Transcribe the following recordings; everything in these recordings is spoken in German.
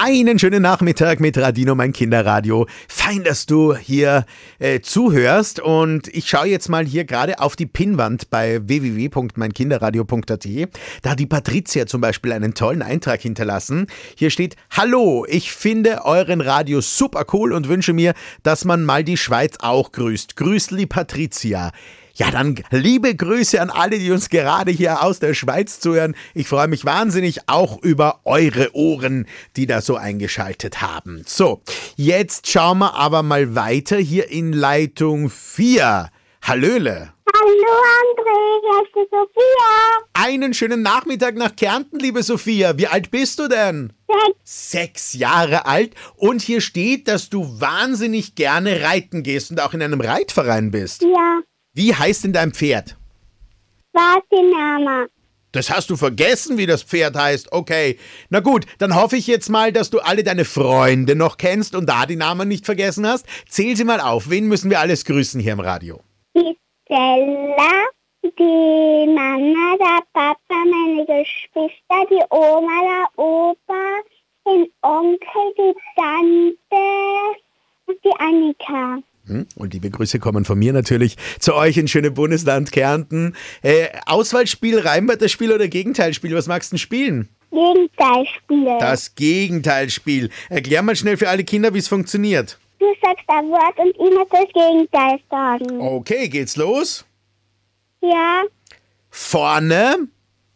Einen schönen Nachmittag mit Radino, mein Kinderradio. Fein, dass du hier zuhörst, und ich schaue jetzt mal hier gerade auf die Pinnwand bei www.meinkinderradio.at. Da hat die Patricia zum Beispiel einen tollen Eintrag hinterlassen. Hier steht: Hallo, ich finde euren Radio super cool und wünsche mir, dass man mal die Schweiz auch grüßt. Grüßli Patricia. Ja, dann liebe Grüße an alle, die uns gerade hier aus der Schweiz zuhören. Ich freue mich wahnsinnig auch über eure Ohren, die da so eingeschaltet haben. So, jetzt schauen wir aber mal weiter hier in Leitung 4. Hallöle. Hallo André, hier ist die Sophia. Einen schönen Nachmittag nach Kärnten, liebe Sophia. Wie alt bist du denn? 6 Jahre alt. Und hier steht, dass du wahnsinnig gerne reiten gehst und auch in einem Reitverein bist. Ja. Wie heißt denn dein Pferd? Fatima. Das hast du vergessen, wie das Pferd heißt. Okay, na gut, dann hoffe ich jetzt mal, dass du alle deine Freunde noch kennst und da die Namen nicht vergessen hast. Zähl sie mal auf. Wen müssen wir alles grüßen hier im Radio? Die Stella, die Mama, der Papa, meine Geschwister, die Oma, der Opa, den Onkel, die Tante und die Annika. Und liebe Grüße kommen von mir natürlich zu euch in schöne Bundesland Kärnten. Auswahlspiel, Reihenwörterspiel oder Gegenteilspiel? Was magst du denn spielen? Gegenteilspiel. Das Gegenteilspiel. Erklär mal schnell für alle Kinder, wie es funktioniert. Du sagst ein Wort und ich muss das Gegenteil sagen. Okay, geht's los? Ja. Vorne.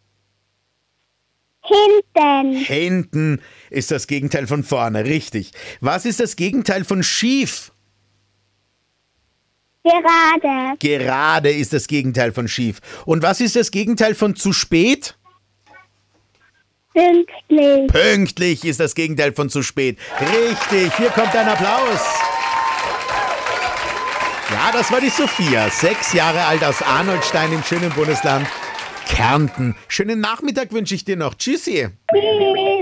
Hinten. Hinten ist das Gegenteil von vorne, richtig. Was ist das Gegenteil von schief? Gerade. Gerade ist das Gegenteil von schief. Und was ist das Gegenteil von zu spät? Pünktlich. Pünktlich ist das Gegenteil von zu spät. Richtig, hier kommt ein Applaus. Ja, das war die Sophia, 6 Jahre alt aus Arnoldstein im schönen Bundesland Kärnten. Schönen Nachmittag wünsche ich dir noch. Tschüssi. Tschüss.